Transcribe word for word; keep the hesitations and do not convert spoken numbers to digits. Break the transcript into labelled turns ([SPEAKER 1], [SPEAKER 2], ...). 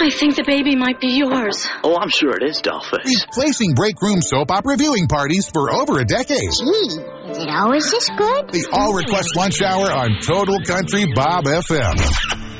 [SPEAKER 1] I think the baby might be yours.
[SPEAKER 2] Oh, I'm sure it is, Dollface.
[SPEAKER 3] Replacing break room soap opera viewing parties for over a decade.
[SPEAKER 4] Gee, is it always this good?
[SPEAKER 3] The All Request Lunch Hour on Total Country Bob F M.